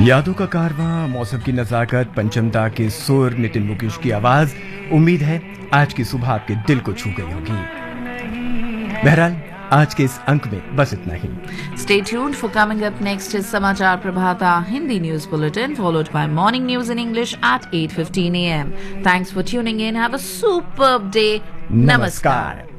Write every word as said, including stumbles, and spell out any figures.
यादों का कारवां, मौसम की नजाकत, पंचमदा के सुर, नितिन मुकेश की आवाज। उम्मीद है आज की सुबह आपके दिल को छू गई होगी। बहरहाल आज के इस अंक में बस इतना ही। Stay tuned for coming up next is Samachar Prabhata Hindi News Bulletin followed by Morning News in English at eight fifteen a m. Thanks for tuning in. Have a superb day. Namaskar.